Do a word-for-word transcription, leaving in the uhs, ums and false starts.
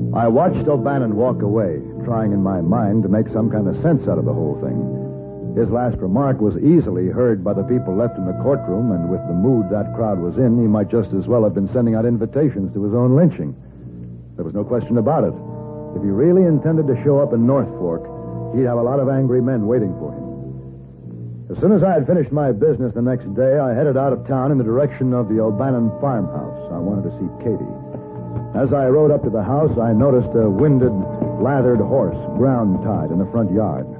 I watched O'Bannon walk away, trying in my mind to make some kind of sense out of the whole thing. His last remark was easily heard by the people left in the courtroom, and with the mood that crowd was in, he might just as well have been sending out invitations to his own lynching. There was no question about it. If he really intended to show up in North Fork, he'd have a lot of angry men waiting for him. As soon as I had finished my business the next day, I headed out of town in the direction of the O'Bannon farmhouse. I wanted to see Katie. As I rode up to the house, I noticed a winded, lathered horse ground-tied in the front yard.